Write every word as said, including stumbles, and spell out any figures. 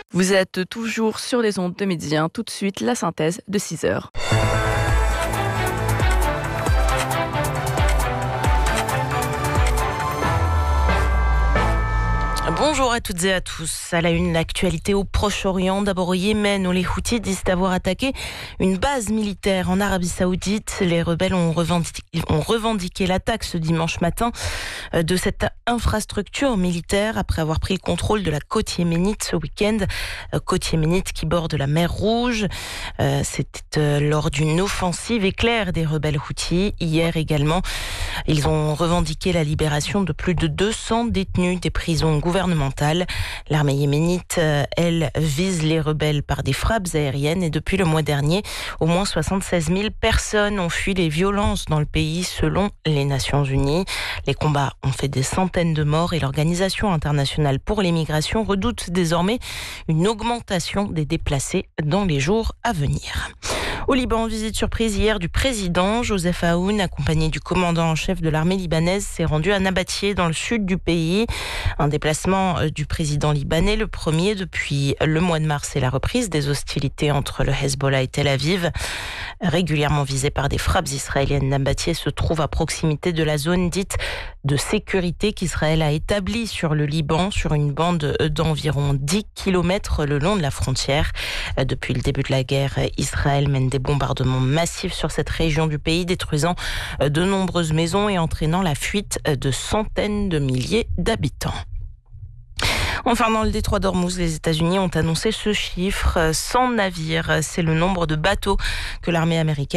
Vous êtes toujours sur les ondes de Midi un. Tout de suite, la synthèse de six heures. Bonjour à toutes et à tous. À la une, l'actualité au Proche-Orient. D'abord au Yémen, où les Houthis disent avoir attaqué une base militaire en Arabie Saoudite. Les rebelles ont revendiqué, ont revendiqué l'attaque ce dimanche matin de cette infrastructure militaire après avoir pris le contrôle de la côte yéménite ce week-end. Côte yéménite qui borde la mer Rouge. C'était lors d'une offensive éclair des rebelles Houthis. Hier également, ils ont revendiqué la libération de plus de deux cents détenus des prisons gouvernementales. L'armée yéménite, elle, vise les rebelles par des frappes aériennes et depuis le mois dernier, au moins soixante-seize mille personnes ont fui les violences dans le pays selon les Nations Unies. Les combats ont fait des centaines de morts et l'Organisation internationale pour les migrations redoute désormais une augmentation des déplacés dans les jours à venir. Au Liban, visite surprise hier du président. Joseph Aoun, accompagné du commandant en chef de l'armée libanaise, s'est rendu à Nabatieh, dans le sud du pays. Un déplacement du président libanais, le premier depuis le mois de mars et la reprise des hostilités entre le Hezbollah et Tel Aviv. Régulièrement visé par des frappes israéliennes, Nabatieh se trouve à proximité de la zone dite de sécurité qu'Israël a établie sur le Liban, sur une bande d'environ dix kilomètres le long de la frontière. Depuis le début de la guerre, Israël mène des bombardements massifs sur cette région du pays, détruisant de nombreuses maisons et entraînant la fuite de centaines de milliers d'habitants. Enfin, dans le détroit d'Ormuz, les États-Unis ont annoncé ce chiffre. cent navires, c'est le nombre de bateaux que l'armée américaine